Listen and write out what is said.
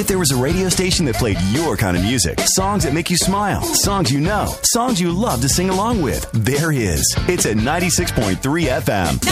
If there was a radio station that played your kind of music, songs that make you smile, songs you know, songs you love to sing along with, there is. It's at 96.3 FM.